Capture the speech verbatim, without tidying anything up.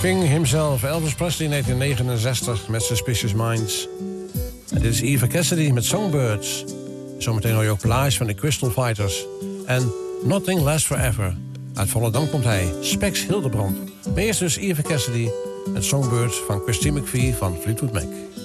King himself, Elvis Presley, negentien negenenzestig met Suspicious Minds. En dit is Eva Cassidy met Songbirds. Zometeen hoor je ook Plage van de Crystal Fighters. En Nothing Lasts Forever. Uit Volendam komt hij, Spex Hildebrand. Maar eerst dus Eva Cassidy met Songbirds van Christine McVie van Fleetwood Mac.